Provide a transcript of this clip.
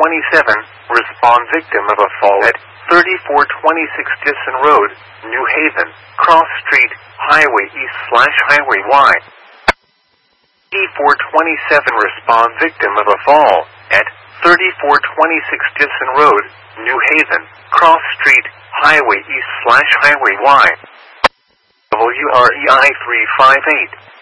respond victim of a fall at 3426 Disson Road, New Haven, Cross Street, Highway East/Highway Y. E427 respond victim of a fall at 3426 Disson Road, New Haven, Cross Street, Highway East/Highway Y. WREI 358.